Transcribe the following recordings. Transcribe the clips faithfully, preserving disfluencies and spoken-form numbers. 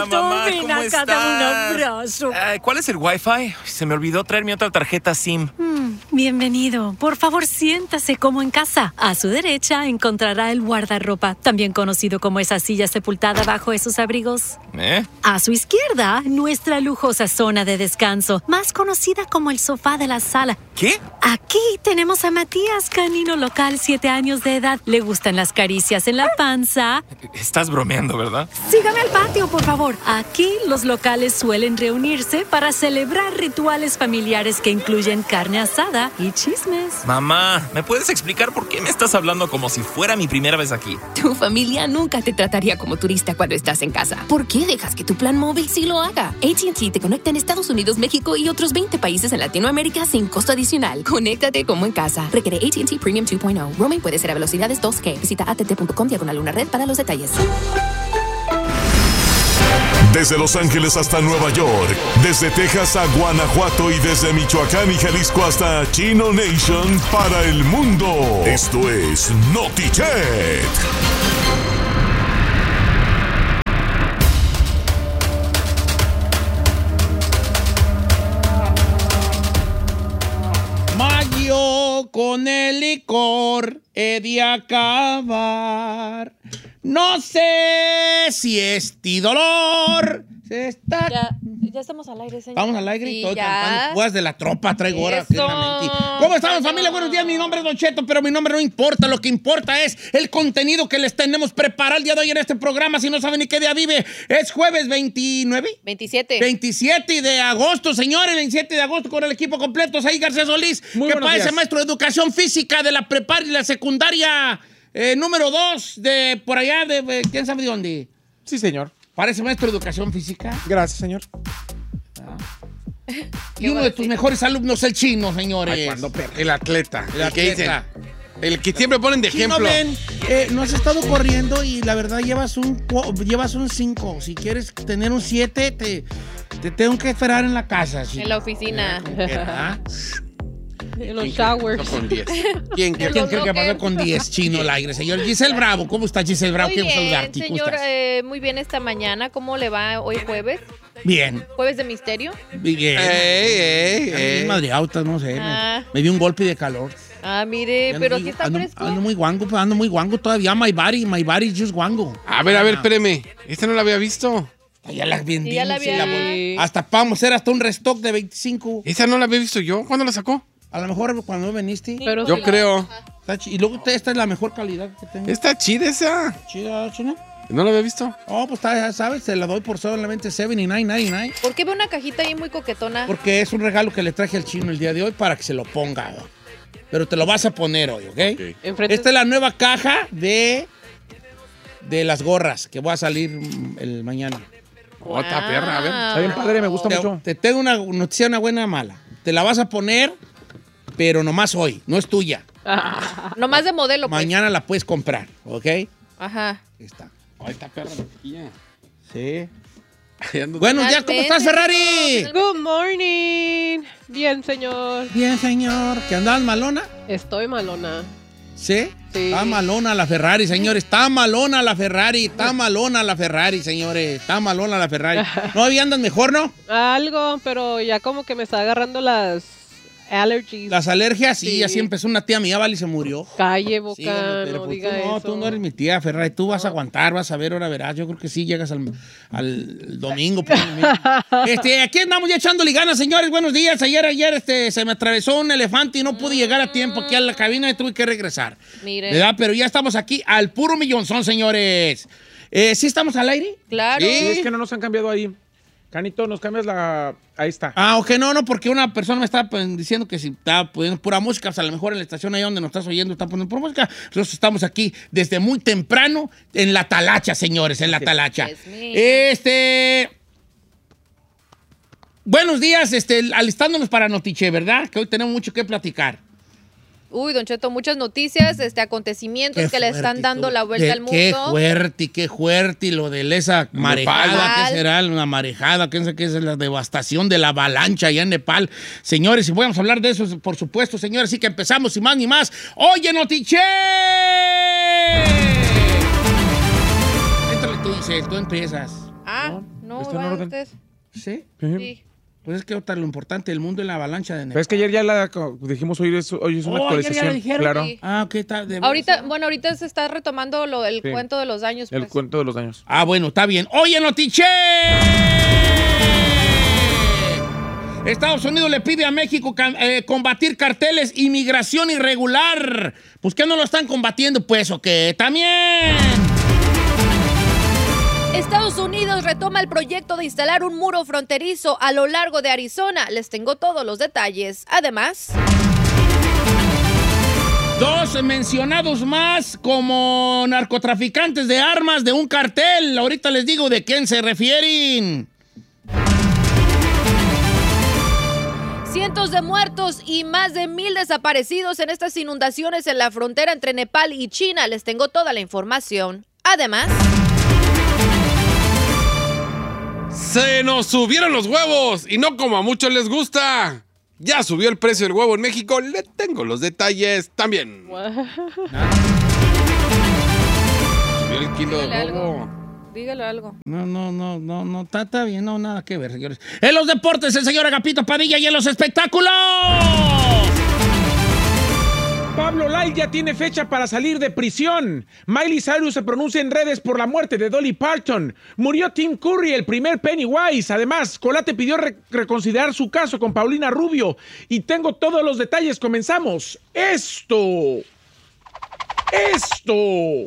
Hola, mamá, ven ¿cómo acá, estás? dame un abrazo. Uh, ¿Cuál es el Wi-Fi? Se me olvidó traer mi otra tarjeta SIM. Mm, bienvenido. Por favor, siéntase como en casa. A su derecha encontrará el guardarropa, también conocido como esa silla sepultada bajo esos abrigos. ¿Eh? A su izquierda, nuestra lujosa zona de descanso, más conocida como el sofá de la sala. ¿Qué? Aquí tenemos a Matías, canino local, siete años de edad. Le gustan las caricias en la panza. Estás bromeando, ¿verdad? Sígame al patio, por favor. Aquí los locales suelen reunirse para celebrar rituales familiares que incluyen carne asada y chismes. Mamá, ¿me puedes explicar por qué me estás hablando como si fuera mi primera vez aquí? Tu familia nunca te trataría como turista cuando estás en casa. ¿Por qué dejas que tu plan móvil sí lo haga? A T and T te conecta en Estados Unidos, México y otros veinte países en Latinoamérica sin costo adicional. Conéctate como en casa. Requiere A T and T Premium dos punto cero. Roaming puede ser a velocidades dos G. Visita A T T punto com diagonal una red para los detalles. Desde Los Ángeles hasta Nueva York, desde Texas a Guanajuato y desde Michoacán y Jalisco hasta Chino Nation para el mundo. Esto es Notichet. Mayo con el licor he de acabar. No sé si este dolor se está... Ya, ya estamos al aire, señor. Vamos al aire y Sí, todo ya. cantando. Juegas de la tropa, traigo ahora. Eso. ¿Cómo estamos, familia? Buenos días, mi nombre es Don Cheto, pero mi nombre no importa. Lo que importa es el contenido que les tenemos preparado el día de hoy en este programa. Si no saben ni qué día vive, es jueves veintinueve. veintisiete. veintisiete de agosto, señores, veintisiete de agosto con el equipo completo. Ahí García Solís, Muy que buenos parece días. maestro de educación física de la prepar y la secundaria eh, número dos de por allá, de, de quién sabe de dónde. Sí, señor. Parece maestro de educación física. Gracias, señor. Y uno de tus mejores alumnos, el chino, señores. Ay, cuando perra. El atleta. El El, que dicen. atleta. El que siempre ponen de Chino, ejemplo. ven, eh, no has estado corriendo y la verdad llevas un cu- llevas un cinco. Si quieres tener un siete, te, te tengo que esperar en la casa. En la oficina. ¿Verdad? En los ¿Quién showers. cree? No, con diez. ¿Quién cree? ¿Quién cree que lockers. pasó con diez chino al aire? Señor Giselle Bravo, ¿cómo está Giselle Bravo? Muy Quiero bien, saludarte. ¿Cómo señor, estás? eh, muy bien esta mañana. ¿Cómo le va hoy jueves? Bien, ¿Jueves de misterio? bien. Ey, ey, Ando ey. bien madreado, no sé. me- Ah. Me, dio un golpe de calor. Ah, mire, Ando pero muy- aquí está ando, fresco. ando muy guango, pues, ando muy guango todavía. My body, my body is just guango. A ver, a ver, espéreme. Esta no la había visto. Ya la vendimos. Sí, ya la sí, había- vol- Hasta vamos a hacer hasta un restock de veinticinco. Esa no la había visto yo. ¿Cuándo la sacó? A lo mejor cuando viniste. Pero Yo sí. creo. Está chi- y luego te- esta es la mejor calidad que tengo. Está chida esa. Chida, china. No la había visto. Oh, pues está, ya sabes, se la doy por solamente setenta y nueve noventa y nueve. ¿Por qué veo una cajita ahí muy coquetona? Porque es un regalo que le traje al chino el día de hoy para que se lo ponga. ¿no? Pero te lo vas a poner hoy, ¿ok? Enfrente- Esta es la nueva caja de, de las gorras que voy a salir mm, el mañana. Otra perra, a ver. Ah. Está bien padre, me gusta Te, mucho. te tengo una noticia, una buena mala. Te la vas a poner, pero nomás hoy, no es tuya. Nomás de modelo, pues. Mañana la puedes comprar, ¿ok? Ahí Ajá. está. Ay, esta perra de chiquilla. Sí. Ahí ando- Buenos días, ¿cómo estás, Ferrari? Good morning. Bien, señor. Bien, señor. ¿Que andabas malona? Estoy malona. ¿Sí? Sí. Está malona la Ferrari, señores. Está malona la Ferrari. Está malona la Ferrari, señores. Está malona la Ferrari. ¿No había andas mejor, no? Algo, pero ya como que me está agarrando las allergies. Las alergias, sí, Sí. así empezó una tía mía, vale, y se murió. Calle, boca, Sí, hombre, pero no pues diga tú no, eso. tú no eres mi tía, Ferrari. Tú vas a aguantar, vas a ver, ahora verás. Yo creo que sí llegas al, al domingo. pues, este, aquí andamos ya echándole ganas, señores. Buenos días. Ayer, ayer este, se me atravesó un elefante y no pude llegar a tiempo aquí a la cabina y tuve que regresar. Mire. ¿Verdad? Pero ya estamos aquí al puro millonzón, señores. Eh, ¿Sí estamos al aire? Claro. Sí, es que no nos han cambiado ahí. Canito, nos cambias la... Ahí está. Ah, ok, no, no, porque una persona me estaba pues, diciendo que si está poniendo pura música, pues a lo mejor en la estación ahí donde nos estás oyendo está poniendo pura música. Nosotros estamos aquí desde muy temprano en la talacha, señores, en la talacha. Yes, me. Este... Buenos días, este, alistándonos para Notiche, ¿verdad? Que hoy tenemos mucho que platicar. Uy, Don Cheto, muchas noticias, este, acontecimientos Qué que le fuerte, están dando tú. la vuelta Qué- al mundo. Qué fuerte, qué fuerte. Y lo de esa marejada, Nepal. ¿qué será? Una marejada, ¿qué sé qué es la devastación de la avalancha allá en Nepal? Señores, y vamos a hablar de eso, por supuesto, señores. Así que empezamos, sin más ni más. ¡Oye, Notiche! Éntrale tú, Giselle, tú empiezas. Ah, No, ¿Está en ¿verdad, orden? ustedes? ¿Sí? Sí. Pues es que otra lo importante, el mundo en la avalancha de Pero Nepal. es que ayer ya la co- dijimos, hoy es, hoy es una Oh, ayer ya actualización. la dijeron. Claro, Sí. Ah, ok, está. de Ahorita, veras. bueno, ahorita se está retomando lo, el Sí. cuento de los daños. el Pues. cuento de los daños. Ah, bueno, está bien. Oye, Notiche. Estados Unidos le pide a México cam- eh, combatir carteles, inmigración irregular. Pues que no lo están combatiendo, pues, o qué. También. Estados Unidos retoma el proyecto de instalar un muro fronterizo a lo largo de Arizona. Les tengo todos los detalles. Además, Dos mencionados más como narcotraficantes de armas de un cartel. Ahorita les digo de quién se refieren. cientos de muertos y más de mil desaparecidos en estas inundaciones en la frontera entre Nepal y China. Les tengo toda la información. Además, Se nos subieron los huevos y no como a muchos les gusta. Ya subió el precio del huevo en México. Le tengo los detalles también. Subió el kilo de Dígale huevo. algo. dígalo algo. No, no, no, no, no, está, está bien, no, nada que ver, señores. En los deportes, el señor Agapito Padilla y en los espectáculos. Pablo Lyle ya tiene fecha para salir de prisión. Miley Cyrus se pronuncia en redes por la muerte de Dolly Parton. Murió Tim Curry, el primer Pennywise. Además, Colate pidió re- reconsiderar su caso con Paulina Rubio. Y tengo todos los detalles. Comenzamos. Esto. Esto.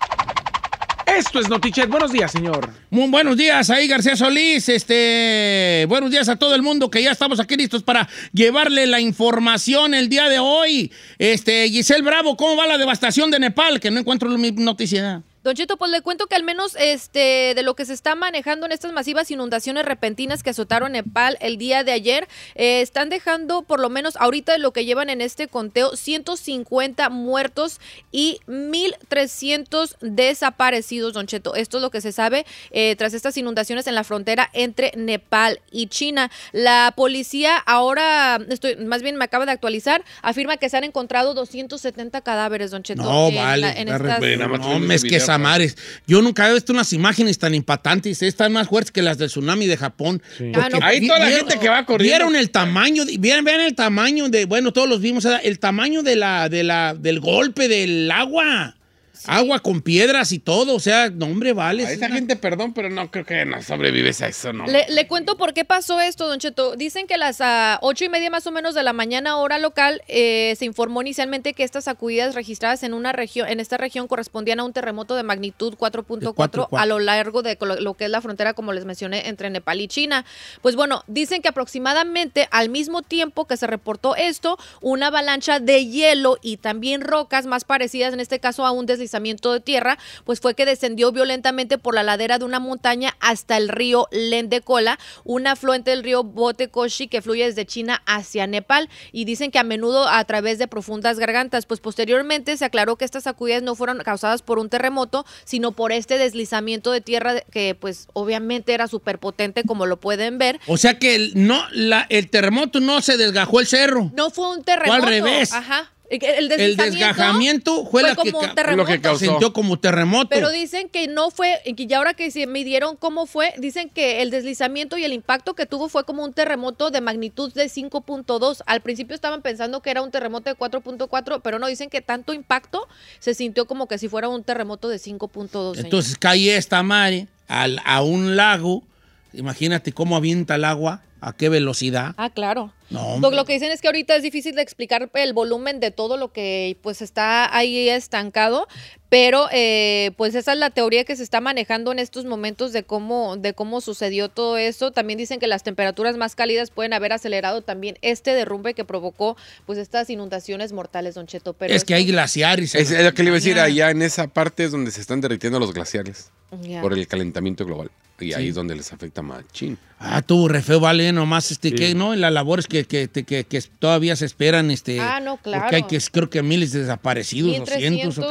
Esto es Notichet. Buenos días, señor. Muy buenos días, ahí García Solís. Este, buenos días a todo el mundo que ya estamos aquí listos para llevarle la información el día de hoy. Este, Giselle Bravo, ¿cómo va la devastación de Nepal? Que no encuentro mi noticia. Don Cheto, pues le cuento que al menos este, de lo que se está manejando en estas masivas inundaciones repentinas que azotaron Nepal el día de ayer, eh, están dejando por lo menos ahorita lo que llevan en este conteo ciento cincuenta muertos y mil trescientos desaparecidos, Don Cheto. Esto es lo que se sabe eh, tras estas inundaciones en la frontera entre Nepal y China. La policía ahora, estoy, más bien me acaba de actualizar, afirma que se han encontrado doscientos setenta cadáveres, Don Cheto. No, en vale. la- en la estas- re- nada más no, viendo es ese que video, esa mares. Yo nunca he visto unas imágenes tan impactantes. Están más fuertes que las del tsunami de Japón. Sí. Ah, no, Ahí toda la ¿vieron- gente que va corriendo. Vieron el tamaño, de- vieron, vean el tamaño de, bueno, todos los vimos, ¿verdad? El tamaño de la, de la, del golpe del agua. Agua con piedras y todo, o sea, no, hombre, vale. A es esa una- gente, perdón, pero no creo que no sobrevives a eso, ¿no? Le, le cuento por qué pasó esto, Don Cheto. Dicen que a las ah, ocho y media más o menos de la mañana, hora local, eh, se informó inicialmente que estas sacudidas registradas en una región, en esta región correspondían a un terremoto de magnitud cuatro punto cuatro a lo largo de lo, lo que es la frontera, como les mencioné, entre Nepal y China. Pues bueno, dicen que aproximadamente al mismo tiempo que se reportó esto, una avalancha de hielo y también rocas más parecidas, en este caso a un deslizamiento de tierra, pues fue que descendió violentamente por la ladera de una montaña hasta el río Lendecola, un afluente del río Botekoshi que fluye desde China hacia Nepal, y dicen que a menudo a través de profundas gargantas. Pues posteriormente se aclaró que estas sacudidas no fueron causadas por un terremoto, sino por este deslizamiento de tierra que pues obviamente era súper potente, como lo pueden ver. O sea que el, no, la, el terremoto no se desgajó el cerro. No fue un terremoto. Fue al revés. Ajá. El El deslizamiento, desgajamiento fue, la que, como un ca- terremoto. lo que causó. sintió como terremoto. Pero dicen que no fue, y ya ahora que se midieron cómo fue, dicen que el deslizamiento y el impacto que tuvo fue como un terremoto de magnitud de cinco punto dos. Al principio estaban pensando que era un terremoto de cuatro punto cuatro, pero no, dicen que tanto impacto se sintió como que si fuera un terremoto de cinco punto dos. Entonces cae esta madre al, a un lago. Imagínate cómo avienta el agua, a qué velocidad. Ah, claro. No, Lo, hombre. lo que dicen es que ahorita es difícil de explicar el volumen de todo lo que pues está ahí estancado, pero eh, pues esa es la teoría que se está manejando en estos momentos de cómo, de cómo sucedió todo eso. También dicen que las temperaturas más cálidas pueden haber acelerado también este derrumbe que provocó pues estas inundaciones mortales, Don Cheto. Pero Es que hay esto- glaciares. Es, es lo que le iba a decir, Ah, allá en esa parte es donde se están derritiendo los glaciares Ya. por el calentamiento global. Y ahí es donde les afecta más chin. Ah, tú, re feo, vale, nomás, este, Sí. que, ¿no? Y las labores que, que, que, que, que todavía se esperan, este. Ah, no, claro. Porque hay que, creo que miles de desaparecidos, o cientos, ¿o qué?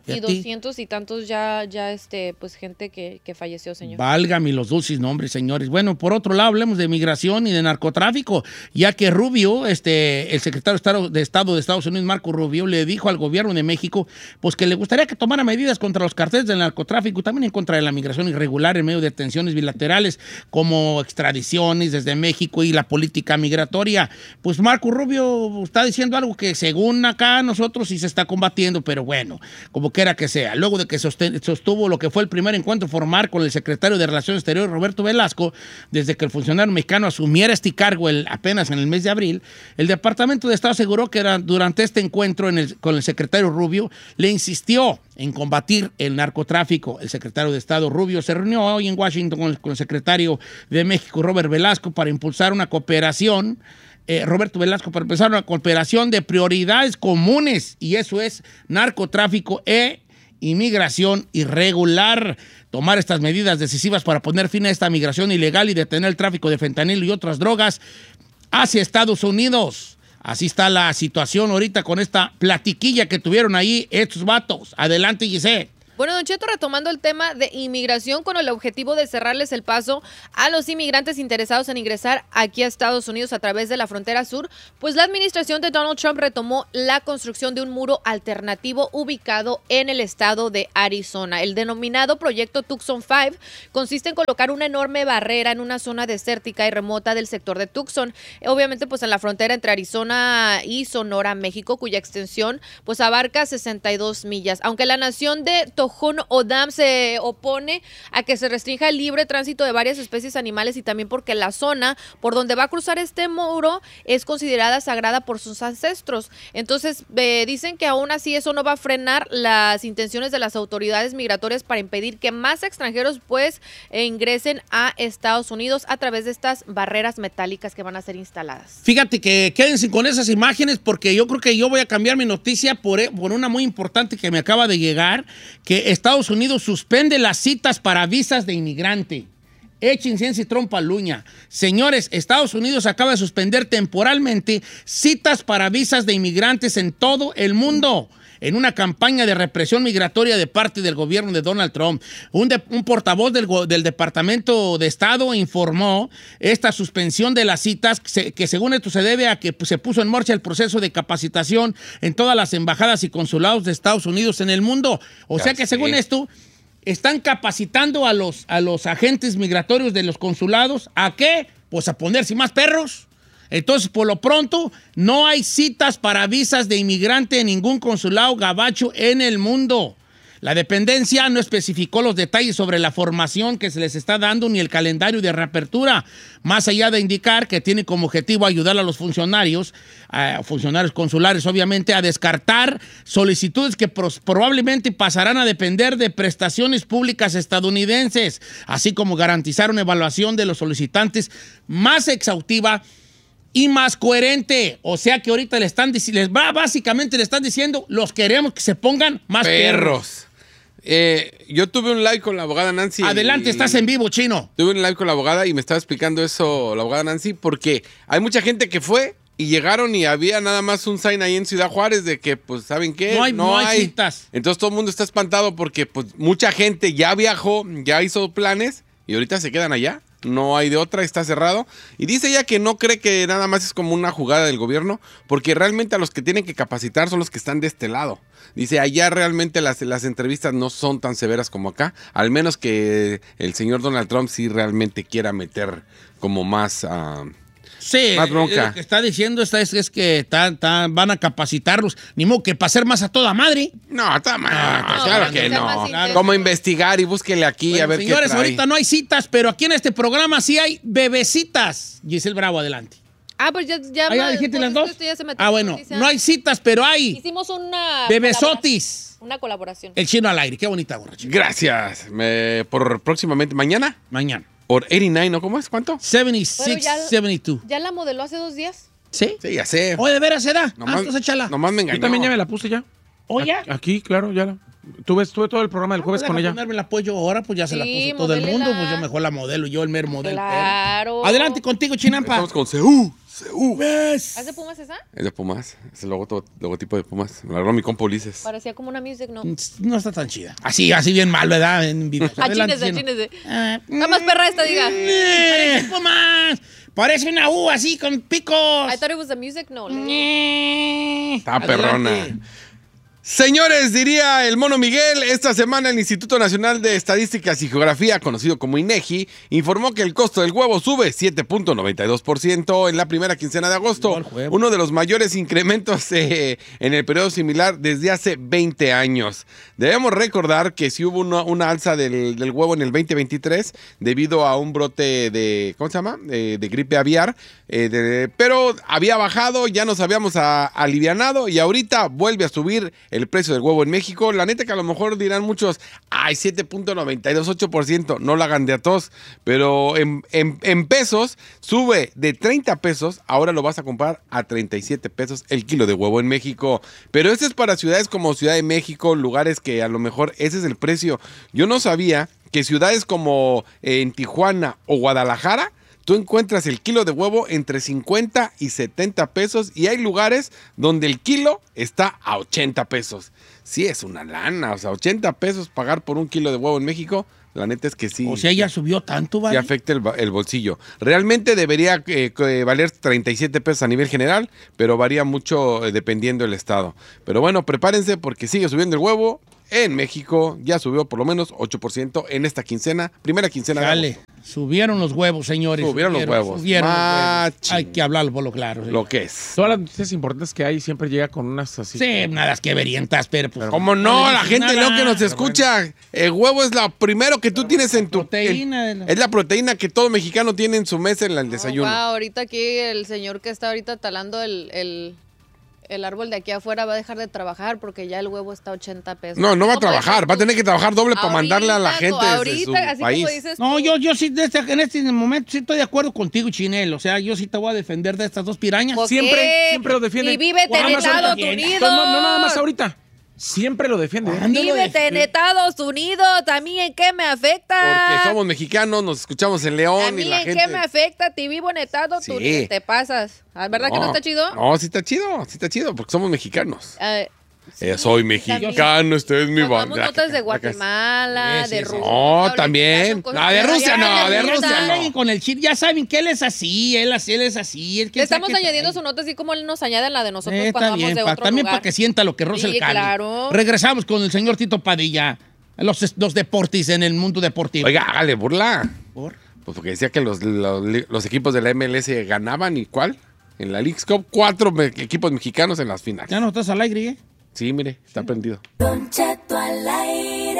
Y doscientos y tantos ya, ya este, pues gente que, que falleció, señor. Válgame los dulces nombres, señores. Bueno, por otro lado, hablemos de migración y de narcotráfico, ya que Rubio, este, el secretario de Estado, de Estado de Estados Unidos, Marco Rubio, le dijo al gobierno de México pues que le gustaría que tomara medidas contra los carteles del narcotráfico, también en contra de la migración irregular en medio de tensiones bilaterales como extradiciones desde México y la política migratoria. Pues Marco Rubio está diciendo algo que según acá nosotros sí se está combatiendo, pero bueno, como quiera que sea. Luego de que sostuvo lo que fue el primer encuentro formal con el secretario de Relaciones Exteriores, Roberto Velasco, desde que el funcionario mexicano asumiera este cargo el, apenas en el mes de abril, el Departamento de Estado aseguró que era, durante este encuentro en el, con el secretario Rubio, le insistió en combatir el narcotráfico. El secretario de Estado Rubio se reunió hoy en Washington con el, con el secretario de México, Robert Velasco, para impulsar una cooperación Eh, Roberto Velasco, para empezar una cooperación de prioridades comunes, y eso es narcotráfico e inmigración irregular. Tomar estas medidas decisivas para poner fin a esta migración ilegal y detener el tráfico de fentanilo y otras drogas hacia Estados Unidos. Así está la situación ahorita con esta platiquilla que tuvieron ahí estos vatos. Adelante, Giselle. Bueno, Don Cheto, retomando el tema de inmigración con el objetivo de cerrarles el paso a los inmigrantes interesados en ingresar aquí a Estados Unidos a través de la frontera sur, pues la administración de Donald Trump retomó la construcción de un muro alternativo ubicado en el estado de Arizona. El denominado proyecto Tucson cinco consiste en colocar una enorme barrera en una zona desértica y remota del sector de Tucson, obviamente pues en la frontera entre Arizona y Sonora, México, cuya extensión pues abarca sesenta y dos millas. Aunque la nación de Tojon O'Dam se opone a que se restrinja el libre tránsito de varias especies animales y también porque la zona por donde va a cruzar este muro es considerada sagrada por sus ancestros. Entonces eh, dicen que aún así eso no va a frenar las intenciones de las autoridades migratorias para impedir que más extranjeros pues eh, ingresen a Estados Unidos a través de estas barreras metálicas que van a ser instaladas. Fíjate que quédense con esas imágenes porque yo creo que yo voy a cambiar mi noticia por, por una muy importante que me acaba de llegar, que Estados Unidos suspende las citas para visas de inmigrante. Échense en trompa luña. Señores, Estados Unidos acaba de suspender temporalmente citas para visas de inmigrantes en todo el mundo, en una campaña de represión migratoria de parte del gobierno de Donald Trump. Un, de, un portavoz del, del Departamento de Estado informó esta suspensión de las citas, que, que según esto se debe a que pues, se puso en marcha el proceso de capacitación en todas las embajadas y consulados de Estados Unidos en el mundo. O ya sea que sé. Según esto, están capacitando a los, a los agentes migratorios de los consulados. ¿A qué? Pues a ponerse más perros. Entonces, por lo pronto, no hay citas para visas de inmigrante en ningún consulado gabacho en el mundo. La dependencia no especificó los detalles sobre la formación que se les está dando ni el calendario de reapertura, más allá de indicar que tiene como objetivo ayudar a los funcionarios, a funcionarios consulares, obviamente, a descartar solicitudes que pros- probablemente pasarán a depender de prestaciones públicas estadounidenses, así como garantizar una evaluación de los solicitantes más exhaustiva y más coherente. O sea que ahorita le están les va, básicamente le están diciendo, los queremos que se pongan más perros. perros. Eh, yo tuve un live con la abogada Nancy. Adelante, y, estás en vivo, Chino. Tuve un live con la abogada y me estaba explicando eso la abogada Nancy, porque hay mucha gente que fue y llegaron y había nada más un sign ahí en Ciudad Juárez de que, pues, ¿saben qué? No hay, no no hay citas. Entonces todo el mundo está espantado porque, pues, mucha gente ya viajó, ya hizo planes y ahorita se quedan allá. No hay de otra, está cerrado. Y dice ella que no cree que nada más es como una jugada del gobierno, porque realmente a los que tienen que capacitar son los que están de este lado. Dice, allá realmente las, las entrevistas no son tan severas como acá, al menos que el señor Donald Trump sí realmente quiera meter como más... Uh, Sí, más bronca. Lo que está diciendo esta es, es que ta, ta, van a capacitarlos, ni modo que para hacer más a toda madre. No, a toda madre, no, no, claro no, que no. no. Como investigar y búsquele aquí bueno, a ver señores, qué trae. ahorita no hay citas, pero aquí en este programa sí hay bebecitas. Giselle Bravo, adelante. Ah, pues ya... ya, ¿Ah, ya dijiste las dos? Ya se ah, bueno, no hay citas, pero hay... Hicimos una... Bebesotis. Una colaboración. El Chino al aire, qué bonita borracha. Gracias. Me, por próximamente, ¿mañana? Mañana. Por ochenta y nueve, ¿no? ¿Cómo es? ¿Cuánto? setenta y seis, ya, setenta y dos. ¿Ya la modeló hace dos días? ¿Sí? Sí, ya sé. Oye, ¿de veras se da? Nomás, ah, entonces échala. Nomás me engañó. Yo también ya me la puse ya. ¿Oh, ya? Aquí, claro, ya la... Tuve, tuve todo el programa del jueves ah, con ella. ponerme el apoyo ahora, pues ya se sí, la puso todo modélela. el mundo, pues yo mejor la modelo, yo el mero modelo. Claro. Adelante contigo, Chinampa. Estamos con C U. ¿Hace Pumas esa? Es de Pumas. Es el logo, logotipo de Pumas. Me lo agarró mi compa Ulises. Parecía como una music, ¿no? No está tan chida. Así, así bien mal, ¿verdad? En video. Achínese, achínese. Nada más perra esta, diga. Parece Pumas. Parece una U así con picos. I thought it was the music, no. Está perrona. Señores, diría el Mono Miguel, esta semana el Instituto Nacional de Estadísticas y Geografía, conocido como INEGI, informó que el costo del huevo sube siete punto noventa y dos por ciento en la primera quincena de agosto, uno de los mayores incrementos eh, en el periodo similar desde hace veinte años. Debemos recordar que sí hubo una, una alza del, del huevo en el veinte veintitrés debido a un brote de, ¿cómo se llama? Eh, de gripe aviar, eh, de, pero había bajado, ya nos habíamos a, alivianado y ahorita vuelve a subir el precio del huevo en México. La neta que a lo mejor dirán muchos, ay, siete punto noventa y dos ocho por ciento, no la hagan de a tos, pero en, en, en pesos sube de treinta pesos, ahora lo vas a comprar a treinta y siete pesos el kilo de huevo en México. Pero esto es para ciudades como Ciudad de México, lugares que a lo mejor ese es el precio. Yo no sabía que ciudades como eh, en Tijuana o Guadalajara, tú encuentras el kilo de huevo entre cincuenta y setenta pesos y hay lugares donde el kilo está a ochenta pesos. Sí, es una lana, o sea, ochenta pesos pagar por un kilo de huevo en México, la neta es que sí. O sea, ya subió tanto, ¿vale? Sí afecta el, el bolsillo. Realmente debería eh, eh, valer treinta y siete pesos a nivel general, pero varía mucho eh, dependiendo del estado. Pero bueno, prepárense porque sigue subiendo el huevo. En México ya subió por lo menos ocho por ciento en esta quincena, primera quincena. Dale, subieron los huevos, señores. Subieron, subieron los huevos. Subieron los huevos. Hay que hablarlo por lo claro. Señor. Lo que es. Todas las noticias importantes que hay siempre llega con unas así. Sí, nada que verientas, pero pues. ¿Cómo no? La gente no que nos escucha. Bueno. El huevo es lo primero que tú pero tienes en tu. Proteína. El, es la proteína que todo mexicano tiene en su mesa en el desayuno. Oh, wow, ahorita aquí el señor que está ahorita talando el. el... El árbol de aquí afuera va a dejar de trabajar porque ya el huevo está a ochenta pesos. No, no va a trabajar, va a tener que trabajar doble para mandarle a la gente desde ahorita, su así país. Como dices no, yo, yo sí, este, en este momento sí estoy de acuerdo contigo, Chinel. O sea, yo sí te voy a defender de estas dos pirañas. Siempre, siempre lo defiende. Y vive en Estados Unidos. No, no, nada más ahorita. Siempre lo defiende. Vívete en Estados Unidos. ¿A mí en qué me afecta? Porque somos mexicanos, nos escuchamos en León. ¿A mí y la en gente... qué me afecta? Te vivo en Estados sí. Unidos. Te pasas. ¿Verdad no, que no está chido? No, sí está chido. Sí está chido porque somos mexicanos. Uh, Sí, eh, soy mexicano, este es mi bandera. Tomamos notas de Guatemala, sí, sí, de Rusia. No, también. No, de Rusia no, de Rusia no. Con el chip, ya saben que él es así, él, él es así. Él, Le estamos añadiendo su nota así como él nos añade la de nosotros eh, cuando vamos de pa, otro También lugar. para que sienta lo que roza sí, el cali. Claro. Regresamos con el señor Tito Padilla. Los, los deportes en el mundo deportivo. Oiga, hágale burla. ¿Por? Pues porque decía que los, los, los equipos de la M L S ganaban, ¿y cuál? En la Leagues Cup, cuatro me equipos mexicanos en las finales. Ya no estás al aire, ¿eh? Sí, mire, está sí. prendido. Don Cheto al aire.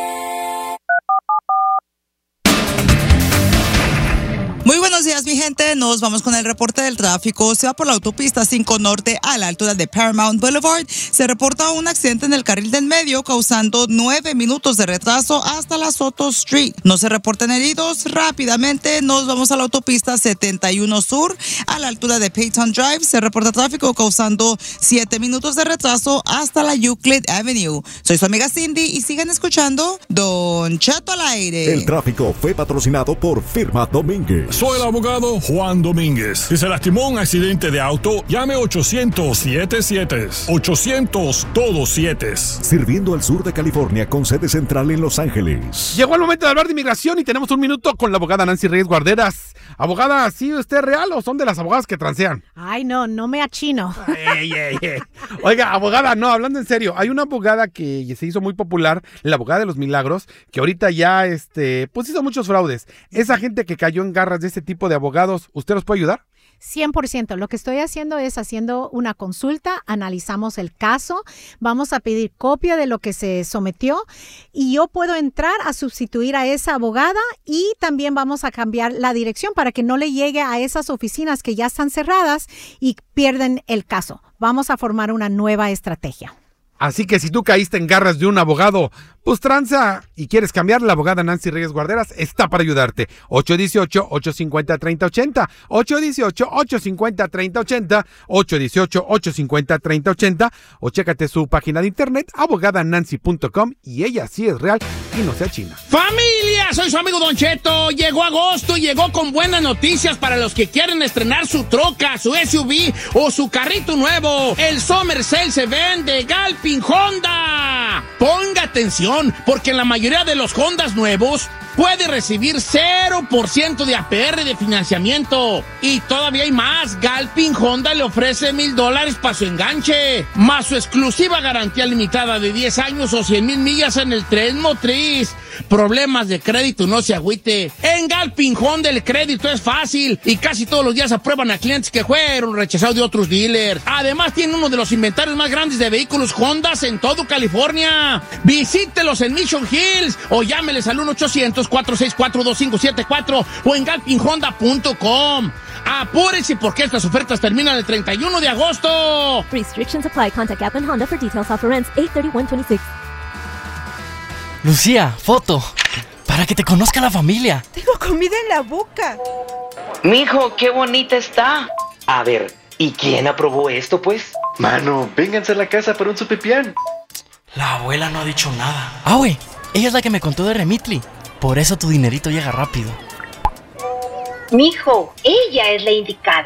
Muy buenos días, mi gente. Nos vamos con el reporte del tráfico. Se va por la autopista cinco Norte a la altura de Paramount Boulevard. Se reporta un accidente en el carril del medio causando nueve minutos de retraso hasta la Soto Street. No se reportan heridos. Rápidamente nos vamos a la autopista setenta y uno Sur a la altura de Peyton Drive. Se reporta tráfico causando siete minutos de retraso hasta la Euclid Avenue. Soy su amiga Cindy y sigan escuchando Don Cheto al aire. El tráfico fue patrocinado por Firma Domínguez. Soy el abogado Juan Domínguez. Si se lastimó un accidente de auto, llame ochocientos siete siete. ochocientos todos siete. Sirviendo al sur de California con sede central en Los Ángeles. Llegó el momento de hablar de inmigración y tenemos un minuto con la abogada Nancy Reyes Guarderas. Abogada, ¿sí usted es real o son de las abogadas que transean? Ay, no, no me achino. Ey, ey, ey. Oiga, abogada, no, hablando en serio, hay una abogada que se hizo muy popular, la abogada de los milagros, que ahorita ya, este, pues hizo muchos fraudes. Esa gente que cayó en garras de este tipo de abogados, ¿usted los puede ayudar? cien por ciento. Lo que estoy haciendo es haciendo una consulta, analizamos el caso, vamos a pedir copia de lo que se sometió y yo puedo entrar a sustituir a esa abogada y también vamos a cambiar la dirección para que no le llegue a esas oficinas que ya están cerradas y pierden el caso. Vamos a formar una nueva estrategia. Así que si tú caíste en garras de un abogado, pues tranza y quieres cambiar, la abogada Nancy Reyes Guarderas está para ayudarte. ocho uno ocho, ocho cinco cero, tres cero ocho cero, ocho uno ocho, ocho cinco cero, tres cero ocho cero, ocho uno ocho, ocho cinco cero, tres cero ocho cero o chécate su página de internet abogada nancy punto com y ella sí es real y no sea china. ¡Familia! Soy su amigo Don Cheto. Llegó agosto y llegó con buenas noticias para los que quieren estrenar su troca, su S U V o su carrito nuevo. El Summer Sale se vende Galpin Honda. Ponga atención, porque en la mayoría de los Hondas nuevos puede recibir cero por ciento de A P R de financiamiento. Y todavía hay más. Galpin Honda le ofrece mil dólares para su enganche, más su exclusiva garantía limitada de diez años o cien mil millas en el tren motriz. Problemas de crédito, no se agüite. En Galpin Honda el crédito es fácil y casi todos los días aprueban a clientes que fueron rechazados de otros dealers. Además tiene uno de los inventarios más grandes de vehículos Hondas en todo California. Visítelos en Mission Hills o llámeles al uno ochocientos, cuatro seis cuatro, dos cinco siete cuatro o en galpin honda punto com. Apúrense porque estas ofertas terminan el treinta y uno de agosto. Restrictions apply. Contact Galpin Honda for details. Offer ends eight thirty-one twenty-six. Lucía, foto. Para que te conozca la familia. Tengo comida en la boca. Mijo, qué bonita está. A ver, ¿y quién aprobó esto, pues? Mano, vénganse a la casa para un supipián. La abuela no ha dicho nada. Ah, güey, ella es la que me contó de Remitly. Por eso tu dinerito llega rápido. Mijo, ella es la indicada.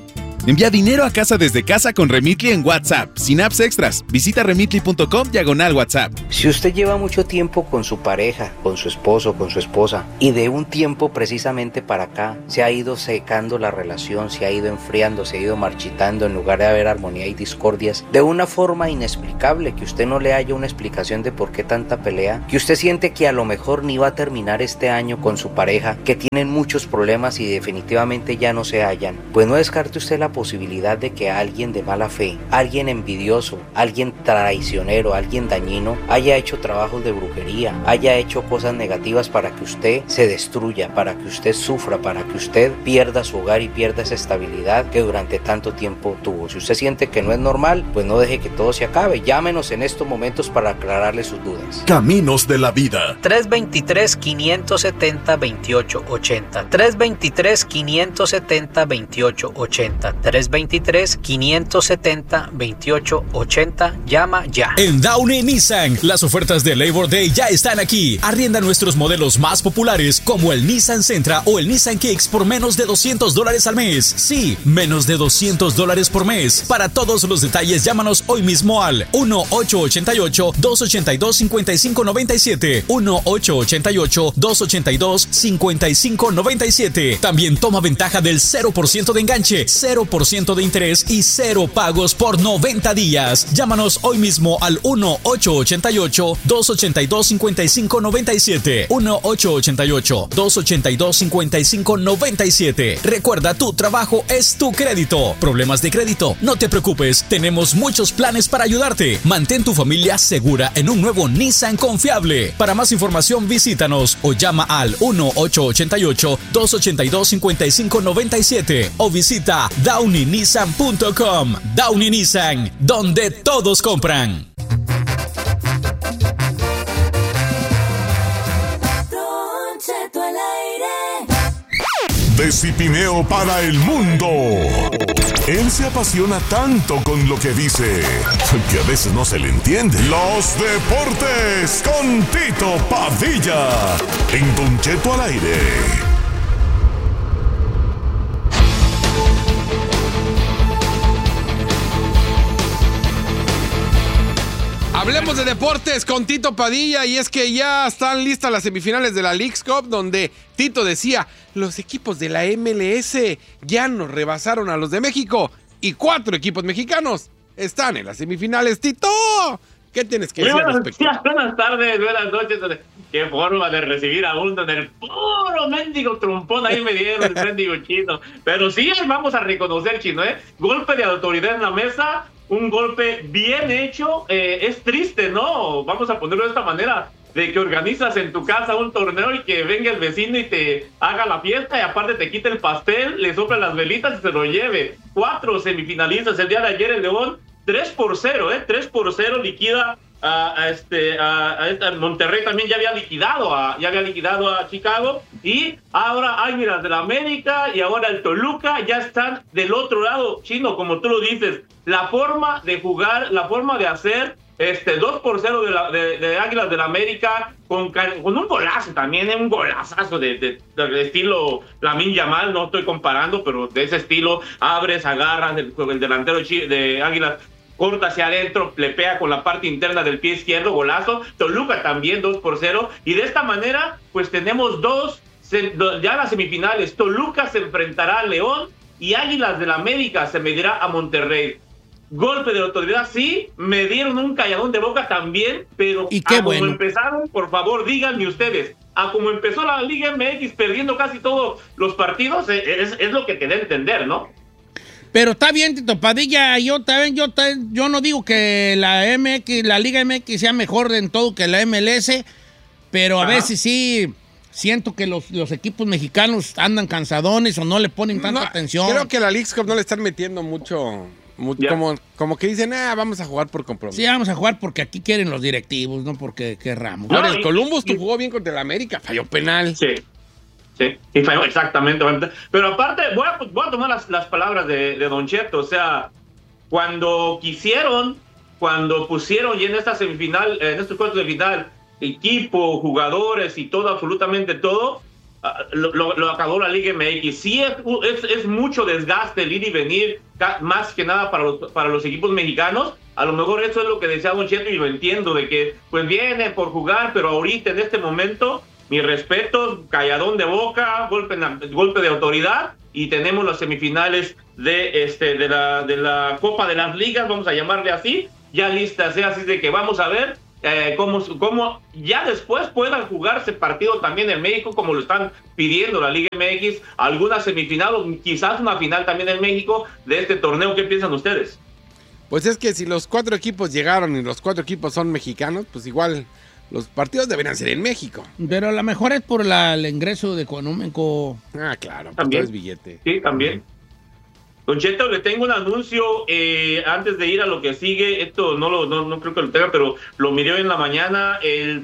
Envía dinero a casa desde casa con Remitly en WhatsApp, sin apps extras. Visita remitly punto com diagonal WhatsApp. Si usted lleva mucho tiempo con su pareja, con su esposo, con su esposa, y de un tiempo precisamente para acá se ha ido secando la relación, se ha ido enfriando, se ha ido marchitando, en lugar de haber armonía y discordias, de una forma inexplicable, que usted no le haya una explicación de por qué tanta pelea, que usted siente que a lo mejor ni va a terminar este año con su pareja, que tienen muchos problemas y definitivamente ya no se hallan, pues no descarte usted la posibilidad de que alguien de mala fe, alguien envidioso, alguien traicionero, alguien dañino, haya hecho trabajos de brujería, haya hecho cosas negativas para que usted se destruya, para que usted sufra, para que usted pierda su hogar y pierda esa estabilidad que durante tanto tiempo tuvo. Si usted siente que no es normal, pues no deje que todo se acabe. Llámenos en estos momentos para aclararle sus dudas. Caminos de la vida. tres dos tres, cinco siete cero, veintiocho ochenta. tres dos tres, cinco siete cero, veintiocho ochenta. tres dos tres, cinco siete cero, veintiocho ochenta. Llama ya. En Downey Nissan, las ofertas de Labor Day ya están aquí. Arrienda nuestros modelos más populares como el Nissan Sentra o el Nissan Kicks por menos de doscientos dólares al mes. Sí, menos de doscientos dólares por mes. Para todos los detalles, llámanos hoy mismo al uno ocho ocho ocho, dos ocho dos, cinco cinco nueve siete. uno ocho ocho ocho, dos ocho dos, cinco cinco nueve siete. También toma ventaja del cero por ciento de enganche, cero por ciento de interés y cero pagos por noventa días. Llámanos hoy mismo al uno ocho ocho ocho, dos ocho dos, cinco cinco nueve siete. uno ocho ocho ocho, dos ocho dos, cinco cinco nueve siete. Recuerda, tu trabajo es tu crédito. ¿Problemas de crédito? No te preocupes, tenemos muchos planes para ayudarte. Mantén tu familia segura en un nuevo Nissan confiable. Para más información, visítanos o llama al uno ocho ocho ocho, dos ocho dos, cinco cinco nueve siete o visita downey nissan punto com. Downey Nissan, donde todos compran. De Cipineo para el mundo. Él se apasiona tanto con lo que dice que a veces no se le entiende. Los deportes con Tito Padilla en Don Cheto al aire. Hablemos de deportes con Tito Padilla, y es que ya están listas las semifinales de la Leagues Cup, donde Tito decía, los equipos de la M L S ya nos rebasaron a los de México y cuatro equipos mexicanos están en las semifinales. Tito, ¿qué tienes que decir al respecto? Buenas tardes, buenas noches. Qué forma de recibir a uno en el puro mendigo trompón ahí me dieron el mendigo Chino. Pero sí, vamos a reconocer, Chino, ¿eh? Golpe de autoridad en la mesa. Un golpe bien hecho, eh, es triste, ¿no? Vamos a ponerlo de esta manera, de que organizas en tu casa un torneo y que venga el vecino y te haga la fiesta y aparte te quite el pastel, le sopla las velitas y se lo lleve. Cuatro semifinalistas el día de ayer, el León, tres por cero, ¿eh? tres por cero liquida a, a este, a, a esta- Monterrey también ya había liquidado a, ya había liquidado a Chicago, y ahora Águilas de la América y ahora el Toluca ya están del otro lado, Chino, como tú lo dices, la forma de jugar, la forma de hacer este dos por cero de, la, de, de Águilas de la América, con, ca- con un golazo también, un golazazo de, de, de estilo Lamine Yamal, no estoy comparando, pero de ese estilo, abres, agarras, el, el delantero chi- de Águilas corta hacia adentro, le pega con la parte interna del pie izquierdo, golazo. Toluca también dos por cero, y de esta manera pues tenemos dos, se- do- ya las semifinales. Toluca se enfrentará a León y Águilas del América se medirá a Monterrey. Golpe de autoridad, sí, me dieron un calladón de boca también, pero Y qué a como bueno. empezaron, por favor, díganme ustedes, a como empezó la Liga M X perdiendo casi todos los partidos, eh, es, es lo que te da a entender, ¿no? Pero está bien, Tito Padilla, yo también, yo, ta- yo no digo que la M X, la Liga M X sea mejor en todo que la M L S, pero a Ajá. veces sí siento que los, los equipos mexicanos andan cansadones o no le ponen tanta No, atención. Creo que la Leagues Cup no le están metiendo mucho. mu- como, como que dicen, ah, vamos a jugar por compromiso. Sí, vamos a jugar porque aquí quieren los directivos, no porque querramos. Ahora, No, el y- Columbus y- tú jugó bien contra el América, falló penal. Sí, sí, y fue exactamente. Pero aparte, voy a, voy a tomar las, las palabras de, de Don Cheto. O sea, cuando quisieron, cuando pusieron ya en esta semifinal, en estos cuartos de final, equipo, jugadores y todo, absolutamente todo, ah, lo, lo- lo acabó la Liga M X. Sí, es, es, es mucho desgaste el ir y venir, ca- más que nada para los, para los equipos mexicanos. A lo mejor eso es lo que decía Don Cheto y lo entiendo, de que pues viene por jugar, pero ahorita en este momento, mi respeto, calladón de boca, golpe, en- golpe de autoridad, y tenemos las semifinales de, este, de, la, de la Copa de las Ligas, vamos a llamarle así, ya listas, ¿eh? Así de que vamos a ver eh, cómo, cómo ya después puedan jugarse partidos también en México, como lo están pidiendo la Liga M X, alguna semifinal o quizás una final también en México de este torneo. ¿Qué piensan ustedes? Pues es que si los cuatro equipos llegaron y los cuatro equipos son mexicanos, pues igual los partidos deberían ser en México. Pero a lo mejor es por la- el ingreso de económico. Ah, claro, pues También. todo es billete. Sí, también. Don Cheto, le tengo un anuncio eh, antes de ir a lo que sigue. Esto no lo no, no creo que lo tenga, pero lo miré en la mañana. El,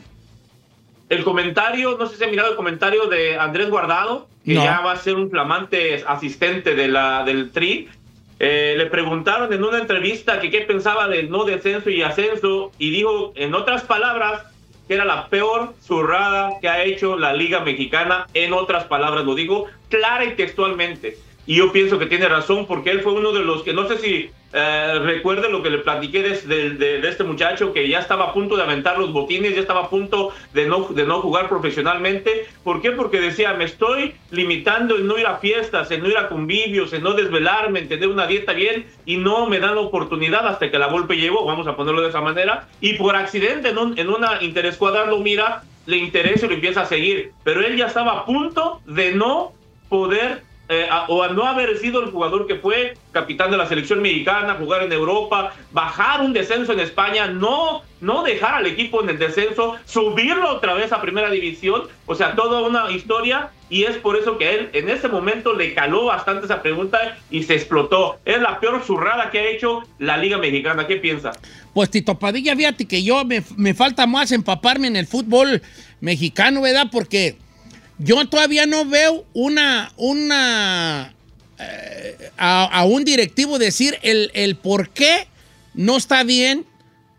el comentario, no sé si ha mirado el comentario de Andrés Guardado, que No. ya va a ser un flamante asistente de la, del Tri. Eh, le preguntaron en una entrevista que qué pensaba del no descenso y ascenso, y dijo, en otras palabras, que era la peor zurrada que ha hecho la Liga Mexicana. En otras palabras, lo digo clara y textualmente. Y yo pienso que tiene razón, porque él fue uno de los que, no sé si eh, recuerde lo que le platiqué de, de, de- de este muchacho, que ya estaba a punto de aventar los botines, ya estaba a punto de no, de no jugar profesionalmente. ¿Por qué? Porque decía, me estoy limitando en no ir a fiestas, en no ir a convivios, en no desvelarme, en tener una dieta bien, y no me dan la oportunidad hasta que la golpe llegó, vamos a ponerlo de esa manera, y por accidente en, un, en una interescuadra lo mira, le interesa y lo empieza a seguir. Pero él ya estaba a punto de no poder Eh, a, o a no haber sido el jugador que fue capitán de la selección mexicana, jugar en Europa, bajar un descenso en España, no, no dejar al equipo en el descenso, subirlo otra vez a primera división, o sea, toda una historia, y es por eso que a él en ese momento le caló bastante esa pregunta y se explotó. Es la peor zurrada que ha hecho la Liga Mexicana. ¿Qué piensa? Pues Tito Padilla, fíjate que yo me, me falta más empaparme en el fútbol mexicano, ¿verdad? Porque yo todavía no veo una, una eh, a, a un directivo decir el, el por qué no está bien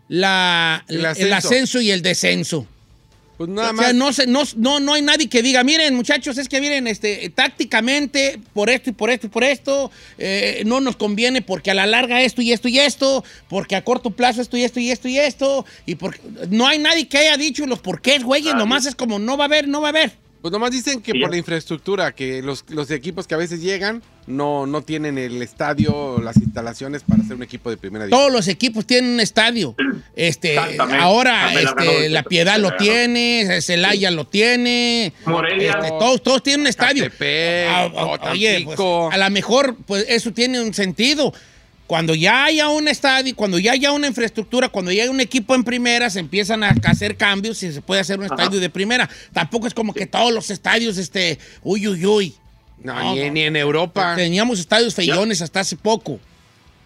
la, El el, ascenso. el ascenso y el descenso. Pues nada O sea, más. no, se- no, no, no hay nadie que diga, miren, muchachos, es que miren, este, tácticamente, por esto y por esto y por esto, eh, no nos conviene porque a la larga esto y esto y esto, porque a corto plazo esto y esto y esto y esto, y porque no hay nadie que haya dicho los porqués, güeyes, nomás es como no va a haber, no va a haber. Pues nomás dicen que por la infraestructura, que los, los equipos que a veces llegan no, no tienen el estadio, las instalaciones para ser un equipo de primera división. Todos los equipos tienen un estadio. Este, Exactamente. ahora También la ganó este, el La Cheto, Piedad se lo la ganó. tiene, Celaya lo tiene. Morelia. Este, todos, todos tienen un estadio. Catepec, Ah, ah, oye, pues, Tampico. a lo mejor pues eso tiene un sentido. Cuando ya haya un estadio, cuando ya haya una infraestructura, cuando ya haya un equipo en primera, se empiezan a hacer cambios y se puede hacer un estadio de primera. Tampoco es como que todos los estadios, este, uy, uy, uy. No, ni, ni en Europa. Teníamos estadios feyones hasta hace poco.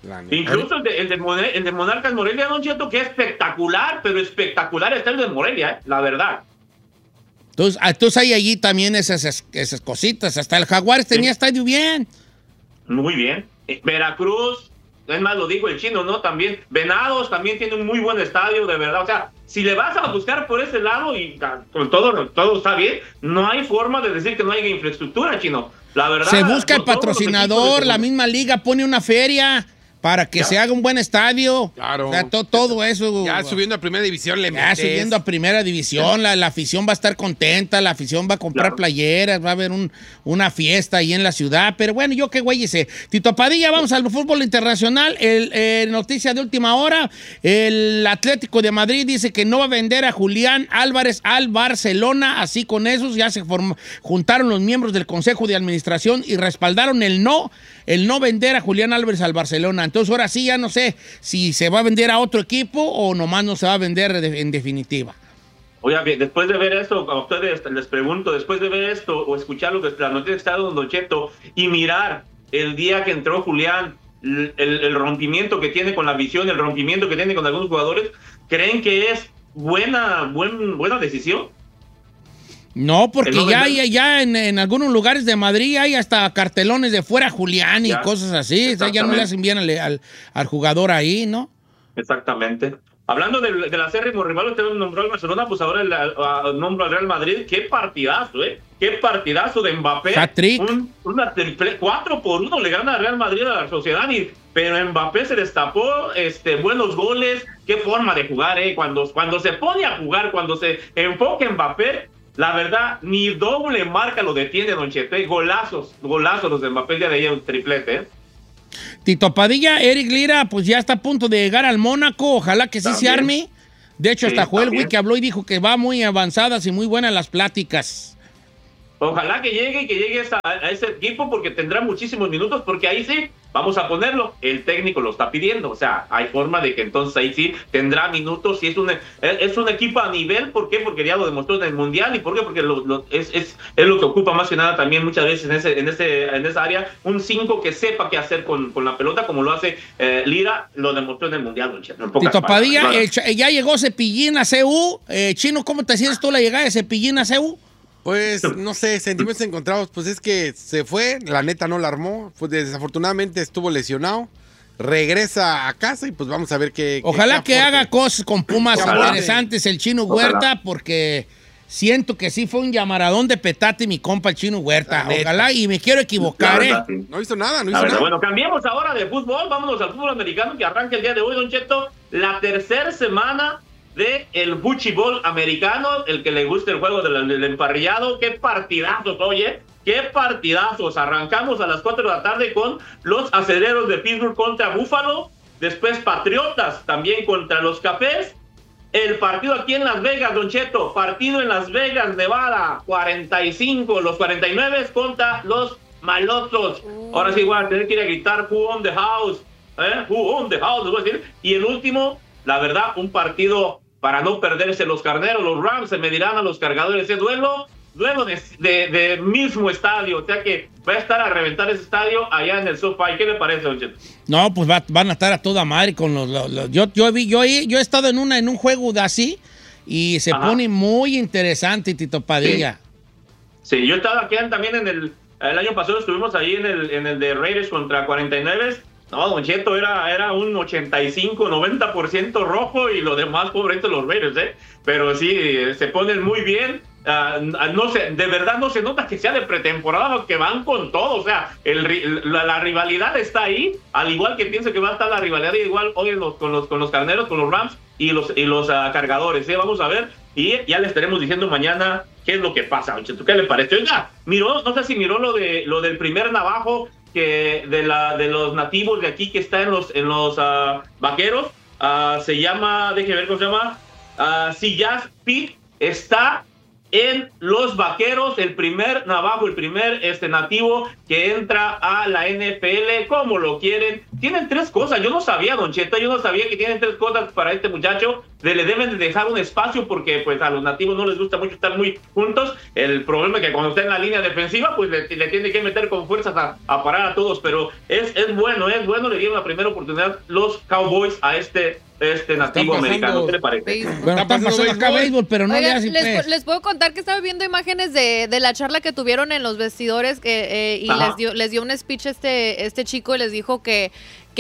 Incluso el de, el, de Morelia, el de Monarcas Morelia, Don Cheto, que es espectacular, pero espectacular está el de Morelia, ¿eh? La verdad. Entonces, entonces hay allí también esas, esas cositas. Hasta el Jaguares tenía sí. estadio bien. Muy bien. Veracruz, es más, lo dijo el chino, ¿no? También. Venados también tiene un muy buen estadio, de verdad. O sea, si le vas a buscar por ese lado y con todo, todo está bien, no hay forma de decir que no haya infraestructura, chino. La verdad. Se busca el patrocinador, la misma liga pone una feria para que ya. se haga un buen estadio. Claro. O sea, to, todo eso. Ya subiendo a primera división le Ya metes. subiendo a primera división, la, la afición va a estar contenta, la afición va a comprar claro. playeras, va a haber un, una fiesta ahí en la ciudad. Pero bueno, yo qué güey sé. Tito Padilla, vamos al fútbol internacional. El, eh, noticia de última hora, el Atlético de Madrid dice que no va a vender a Julián Álvarez al Barcelona. Así con esos ya se formó, juntaron los miembros del Consejo de Administración y respaldaron el no, el no vender a Julián Álvarez al Barcelona. Entonces ahora sí ya no sé si se va a vender a otro equipo o nomás no se va a vender de, en definitiva. Oiga, bien, después de ver esto, a ustedes les pregunto, después de ver esto o escuchar lo que la noticia que está dando Don Cheto y mirar el día que entró Julián, el, el rompimiento que tiene con la visión, el rompimiento que tiene con algunos jugadores, ¿creen que es buena, buen, buena decisión? No, porque ya, ya, ya en, en algunos lugares de Madrid hay hasta cartelones de fuera Julián y ya, cosas así. O sea, ya no le hacen bien al, al, al jugador ahí, ¿no? Exactamente. Hablando del, del acérrimo rival, usted nombró al Barcelona, pues ahora el, el, el, nombró al Real Madrid. Qué partidazo, ¿eh? Qué partidazo de Mbappé. Hat-trick. Un, una triple, cuatro por uno le gana al Real Madrid a la Sociedad, y, pero Mbappé se destapó, este, buenos goles. Qué forma de jugar, ¿eh? Cuando, cuando se pone a jugar, cuando se enfoca Mbappé, la verdad, ni doble marca lo detiene, Don Cheto. Golazos, golazos los de Mbappé, el día de ayer, un triplete, ¿eh? Tito Padilla, Eric Lira, pues ya está a punto de llegar al Mónaco. Ojalá que sí también se arme. De hecho, sí, hasta Joel Wick que habló y dijo que va muy avanzadas y muy buenas las pláticas. Ojalá que llegue y que llegue a, a ese equipo, porque tendrá muchísimos minutos, porque ahí sí, vamos a ponerlo, el técnico lo está pidiendo. O sea, hay forma de que entonces ahí sí tendrá minutos y es un, es un equipo a nivel. ¿Por qué? Porque ya lo demostró en el Mundial. ¿Y por qué? Porque lo, lo, es, es, es lo que ocupa más que nada también muchas veces en ese, en ese, en esa área. Un cinco que sepa qué hacer con, con la pelota, como lo hace eh, Lira, lo demostró en el Mundial. En Tito Padilla, claro. eh, ya llegó Cepillín a C U. Eh, Chino, ¿cómo te sientes tú la llegada de Cepillín a C U? Pues, no sé, sentimientos encontrados. Pues es que se fue, la neta no la armó. Pues desafortunadamente estuvo lesionado. Regresa a casa y pues vamos a ver qué... Ojalá qué que haga cosas con Pumas Ojalá. interesantes el Chino Huerta, Ojalá. porque siento que sí fue un llamaradón de petate mi compa el Chino Huerta. Ojalá, y me quiero equivocar, ¿eh? Sí. No hizo nada, no hizo verdad, nada. Bueno, cambiemos ahora de fútbol. Vámonos al fútbol americano que arranca el día de hoy, Don Cheto. La tercera semana de el buchibol americano, el que le gusta el juego del, del emparrillado. Qué partidazos, oye, qué partidazos. Arrancamos a las cuatro de la tarde con los Acereros de Pittsburgh contra Buffalo, después Patriotas también contra los Cafés. El partido aquí en Las Vegas, Don Cheto, partido en Las Vegas, Nevada, cuarenta y cinco, los cuarenta y nueve contra los Malosos. Ahora sí voy a tener que ir a gritar Who on the house, ¿eh? Who on the house, les voy a decir. Y el último, la verdad, un partido para no perderse. Los Carneros, los Rams se medirán a los Cargadores. Ese duelo, duelo de, de, de mismo estadio, o sea que va a estar a reventar ese estadio allá en el SoFi. ¿Qué le parece, Don Cheto? No, pues va, van a estar a toda madre con los... los, los yo, yo, vi, yo, yo he estado en, una, en un juego de así y se Ajá. pone muy interesante, Tito Padilla. Sí, sí, yo estaba aquí también en el... El año pasado estuvimos ahí en el, en el de Raiders contra cuarenta y nueve. No, Don Cheto, era, era un ochenta y cinco, noventa por ciento rojo y lo demás, pobrecitos los Raiders, ¿eh? Pero sí, se ponen muy bien. Uh, no sé, de verdad no se nota que sea de pretemporada, que van con todo. O sea, el, la, la rivalidad está ahí, al igual que pienso que va a estar la rivalidad igual hoy los, con, los, con los Carneros, con los Rams y los, y los uh, Cargadores, ¿eh? Vamos a ver, y ya le estaremos diciendo mañana qué es lo que pasa, Don Cheto. ¿Qué le parece? Oiga, miró, no sé si miró lo, de, lo del primer navajo que de la de los nativos de aquí que está en los en los uh, vaqueros, uh, se llama, déjeme ver cómo se llama, uh, Sillaz Pitt, está en los vaqueros, el primer navajo, el primer este nativo que entra a la N F L, como lo quieren, tienen tres cosas. Yo no sabía, Don Cheto, yo no sabía que tienen tres cosas para este muchacho. De, le deben de dejar un espacio porque pues a los nativos no les gusta mucho estar muy juntos. El problema es que cuando está en la línea defensiva, pues le, le tiene que meter con fuerzas a, a parar a todos. Pero es, es bueno, es bueno. Le dieron la primera oportunidad los Cowboys a este este nativo americano. ¿Qué le parece? Bueno, están pasando acá béisbol, pero no Oigan, le hacen les, pues. les puedo contar que estaba viendo imágenes de, de la charla que tuvieron en los vestidores que, eh, y les dio, les dio un speech este, este chico y les dijo que,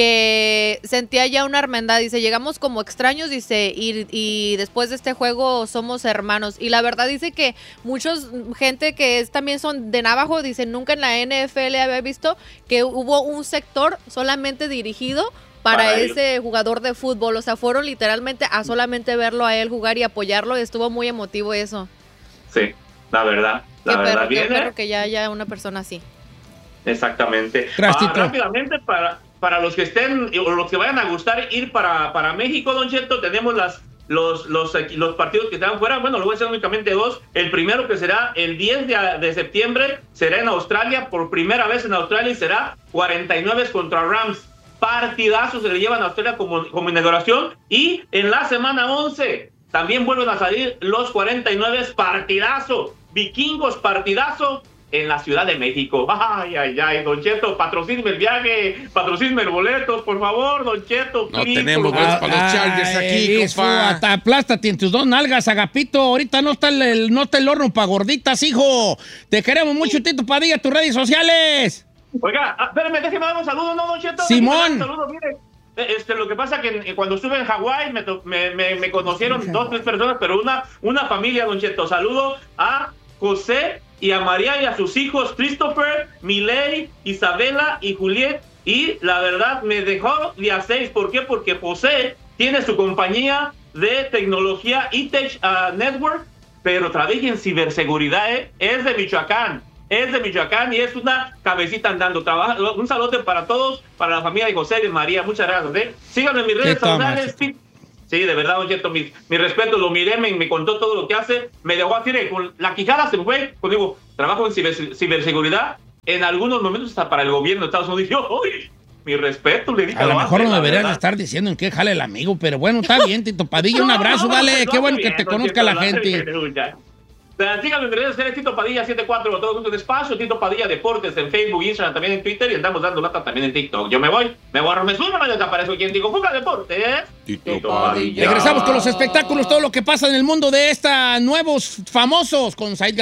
que sentía ya una hermandad. Dice, llegamos como extraños, dice, y, y después de este juego somos hermanos. Y la verdad dice que muchos, gente que es, también son de Navajo, dice, nunca en la N F L había visto que hubo un sector solamente dirigido para, para ese ellos. Jugador de fútbol. O sea, fueron literalmente a solamente verlo a él jugar y apoyarlo. Y estuvo muy emotivo eso. Sí, la verdad. La qué verdad, perro, bien, qué perro ¿eh? que ya haya una persona así. Exactamente. Gracias, Ah, rápidamente, para, para los que estén o los que vayan a gustar ir para, para México, Don Cheto, tenemos las los, los, los partidos que están fuera. Bueno, lo voy a hacer únicamente dos. El primero, que será el diez de, de septiembre, será en Australia, por primera vez en Australia, y será cuarenta y nueve contra Rams. Partidazos se le llevan a Australia como, como inauguración. Y en la semana once también vuelven a salir los cuarenta y nueve, partidazo. Vikingos, partidazo en la Ciudad de México. Ay, ay, ay, Don Cheto, patrocíneme el viaje, patrocíneme el boleto, por favor, Don Cheto. No please, tenemos por boletos favor. para los Chargers aquí, Eso, compa. hasta aplástate en tus dos nalgas, Agapito. Ahorita no está el, no está el horno para gorditas, hijo. Te queremos mucho, Tito Padilla, tus redes sociales. Oiga, ah, espérame, déjeme dar un saludo, ¿no, Don Cheto? Simón. Un saludo, mire. Este, lo que pasa que eh, cuando estuve en Hawái me, to- me, me, me conocieron dos, tres personas, pero una, una familia, Don Cheto. Saludo a José y a María y a sus hijos Christopher, Miley, Isabela y Juliet. Y la verdad me dejó de a seis. ¿Por qué? Porque José tiene su compañía de tecnología E-Tech uh, Network, pero trabaja en ciberseguridad, ¿eh? Es de Michoacán. Es de Michoacán y es una cabecita andando. Trabaja, un saludo para todos, para la familia de José y de María. Muchas gracias, ¿eh? Síganme en mis redes sociales. Sí, de verdad, Don Cheto, mi, mi respeto, lo miré, me, me contó todo lo que hace, me dejó así, con la quijada se me fue, pues digo, trabajo en ciber, ciberseguridad, en algunos momentos hasta para el gobierno de Estados Unidos. Yo, uy, mi respeto, le dije. A lo mejor no deberías verdad. estar diciendo en qué jale el amigo, pero bueno, está bien, Tito Padilla, un abrazo, No, dale, no, qué bueno no, que bien, te Don conozca Cheto, la la- gente. Síganme en mis redes sociales, Tito Padilla setenta y cuatro, todo junto en espacio, Tito Padilla Deportes en Facebook, Instagram, también en Twitter, y andamos dando lata también en TikTok. Yo me voy, me borro, me subo, me desaparezco. ¿Quién digo? Fuga Deportes, ¿eh? Tito Padilla. Regresamos con los espectáculos, todo lo que pasa en el mundo de esta nuevos famosos con Said